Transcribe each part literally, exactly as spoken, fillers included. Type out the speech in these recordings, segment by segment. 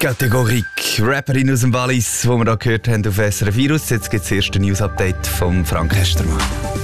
Kategorik. Rapperin aus dem Wallis, die wir hier gehört haben auf S R F Virus. Jetzt gibt es das erste News-Update von Frank Hestermann.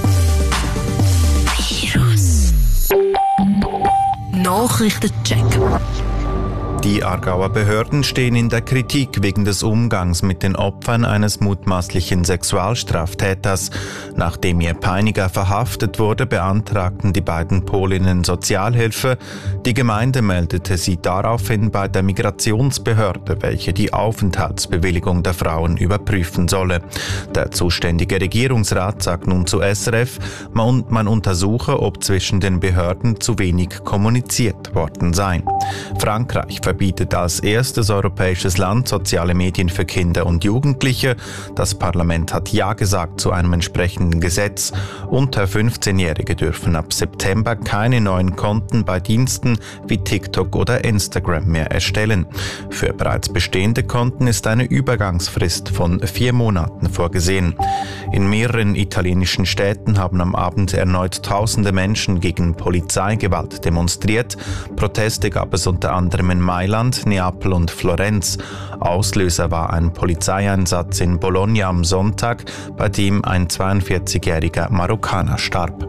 Virus. Nachrichtencheck. Die Aargauer Behörden stehen in der Kritik wegen des Umgangs mit den Opfern eines mutmaßlichen Sexualstraftäters. Nachdem ihr Peiniger verhaftet wurde, beantragten die beiden Polinnen Sozialhilfe. Die Gemeinde meldete sie daraufhin bei der Migrationsbehörde, welche die Aufenthaltsbewilligung der Frauen überprüfen solle. Der zuständige Regierungsrat sagt nun zu S R F, man, man untersuche, ob zwischen den Behörden zu wenig kommuniziert worden sei. Frankreich verbietet als erstes europäisches Land soziale Medien für Kinder und Jugendliche. Das Parlament hat Ja gesagt zu einem entsprechenden Gesetz. Unter fünfzehnjährige dürfen ab September keine neuen Konten bei Diensten wie TikTok oder Instagram mehr erstellen. Für bereits bestehende Konten ist eine Übergangsfrist von vier Monaten vorgesehen. In mehreren italienischen Städten haben am Abend erneut tausende Menschen gegen Polizeigewalt demonstriert. Proteste gab es unter anderem in Mailand, Neapel und Florenz. Auslöser war ein Polizeieinsatz in Bologna am Sonntag, bei dem ein zweiundvierzigjähriger Marokkaner starb.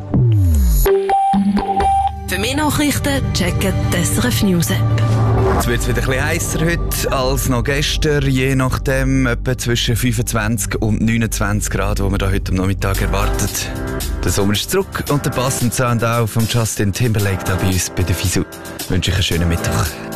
Für mehr Nachrichten checken die S R F News App. Jetzt wird es wieder ein bisschen heißer heute als noch gestern, je nachdem etwa zwischen fünfundzwanzig und neunundzwanzig Grad, wo man da heute am Nachmittag erwartet. Der Sommer ist zurück und der passende Sound auch von Justin Timberlake da bei uns bei der F I S U. Ich wünsche euch einen schönen Mittag.